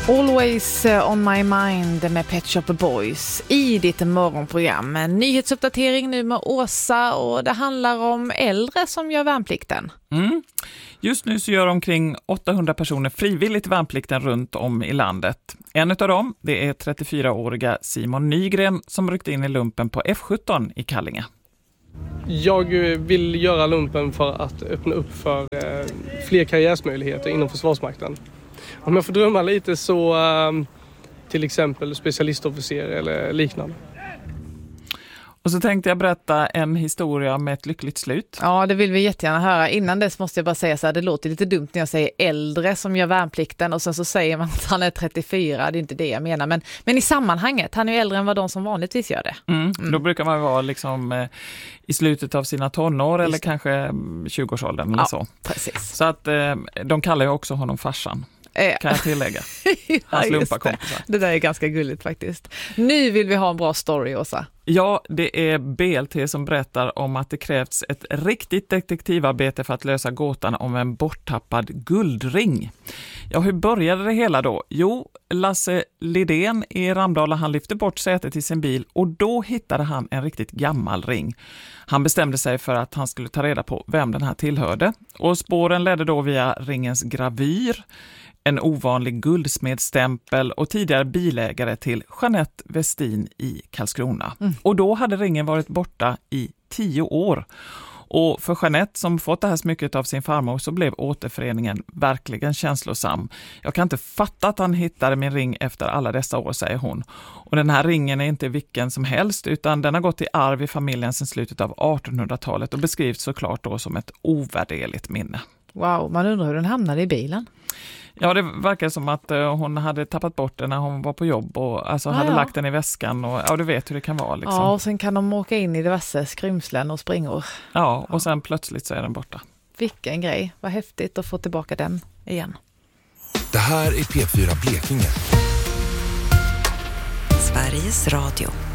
Always on my mind med Pet Shop Boys i ditt morgonprogram. En nyhetsuppdatering nu med Åsa, och det handlar om äldre som gör värnplikten. Just nu så gör omkring 800 personer frivilligt värnplikten runt om i landet. En av dem, det är 34-åriga Simon Nygren som ryckte in i lumpen på F17 i Kallinge. Jag vill göra lumpen för att öppna upp för fler karriärsmöjligheter inom Försvarsmakten. Om jag får drömma lite så till exempel specialistofficer eller liknande. Och så tänkte jag berätta en historia med ett lyckligt slut. Ja, det vill vi jättegärna höra. Innan dess måste jag bara säga så här, det låter lite dumt när jag säger äldre som gör värnplikten och sen så säger man att han är 34, det är inte det jag menar. Men i sammanhanget, han är ju äldre än vad de som vanligtvis gör det. Då brukar man vara liksom i slutet av sina tonår eller kanske 20-årsåldern eller så. Precis. Så att de kallar ju också honom farsan. Kan jag tillägga. Hans lumparkompisar. Det där är ganska gulligt faktiskt. Nu vill vi ha en bra story, Åsa. Ja, det är BLT som berättar om att det krävs ett riktigt detektivarbete för att lösa gåtan om en borttappad guldring. Ja, hur började det hela då? Jo, Lasse Lidén i Ramdala, han lyfte bort sätet i sin bil och då hittade han en riktigt gammal ring. Han bestämde sig för att han skulle ta reda på vem den här tillhörde. Och spåren ledde då via ringens gravyr, en ovanlig guldsmedstämpel och tidigare bilägare till Jeanette Westin i Karlskrona. Och då hade ringen varit borta i 10 år. Och för Jeanette som fått det här smycket av sin farmor så blev återföreningen verkligen känslosam. Jag kan inte fatta att han hittade min ring efter alla dessa år, säger hon. Och den här ringen är inte vilken som helst utan den har gått i arv i familjen sedan slutet av 1800-talet och beskrivs såklart då som ett ovärderligt minne. Wow, man undrar hur den hamnade i bilen. Ja, det verkar som att hon hade tappat bort den när hon var på jobb och alltså hade lagt den i väskan och ja, du vet hur det kan vara liksom. Ja, och sen kan de åka in i diverse skrymslen och springor. Ja, och sen plötsligt så är den borta. Vilken grej, vad häftigt att få tillbaka den igen. Det här är P4 Blekinge. Sveriges Radio.